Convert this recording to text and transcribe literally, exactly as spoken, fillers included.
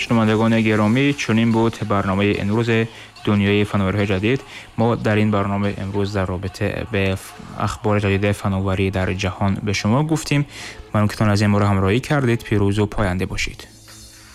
شنوندگان گرامی، چنین بود برنامه امروز دنیای فناوری‌های جدید. ما در این برنامه امروز در رابطه به اخبار جدید فناوری در جهان به شما گفتیم. ممنون که تان از این ما را همراهی کردید. پیروز و پاینده باشید.